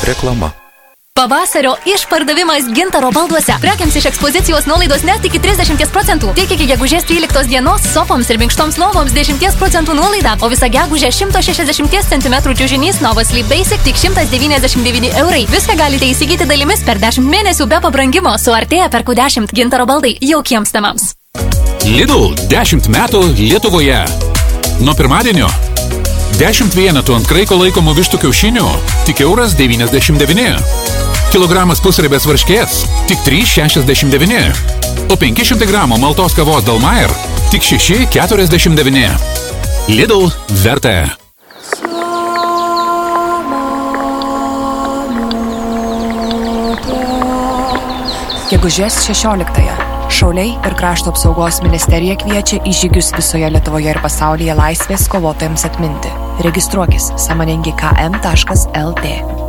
Reklama. Pavasario išpardavimas Gintaro balduose. Prekiams iš ekspozicijos nuolaidos net iki 30%. Tik iki gegužės 13 dienos sofoms ir minkštoms lovoms 10% nuolaida, o visą gegužę 160 cm čiužinys Nova Sleep Basic tik 199 eurai. Viską galite įsigyti dalimis per 10 mėnesių be pabrangimo. Suartėja per Q10 Gintaro baldai jaukiems temams. Lidl 10 metų Lietuvoje. Nuo pirmadienio 10 vienetų ant kraiko laikomų vištų kiaušinių tik €1,99. Kilogramas pusribės varškės tik 3,69. O 500 gramų maltos kavos Dalmair tik 6,49. Lidl verta. Gegužės 16-ąją Šauliai ir Krašto apsaugos ministerija kviečia į žygius visoje Lietuvoje ir pasaulyje laisvės kovotojams atminti. Registruokis sąmoningi km.lt.